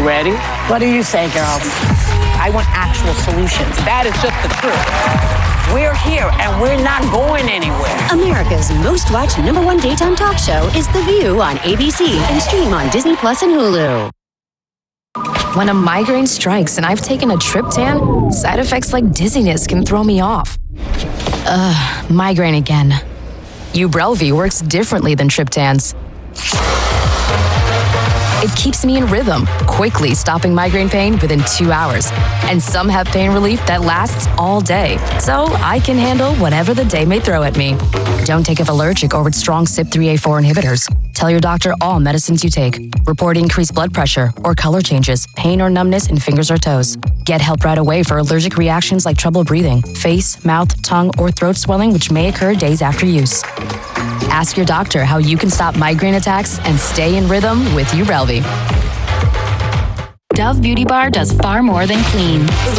ready? What do you say, girls? I want actual solutions. That is just the truth. We're here, and we're not going anywhere. America's most watched #1 daytime talk show is The View on ABC and stream on Disney Plus and Hulu. When a migraine strikes and I've taken a Triptan, side effects like dizziness can throw me off. Migraine again. Ubrelvy works differently than Triptans. It keeps me in rhythm, quickly stopping migraine pain within 2 hours. And some have pain relief that lasts all day, so I can handle whatever the day may throw at me. Don't take if allergic or with strong CYP3A4 inhibitors. Tell your doctor all medicines you take. Report increased blood pressure or color changes, pain or numbness in fingers or toes. Get help right away for allergic reactions like trouble breathing, face, mouth, tongue, or throat swelling, which may occur days after use. Ask your doctor how you can stop migraine attacks and stay in rhythm with Ubrelvy. Dove Beauty Bar does far more than clean.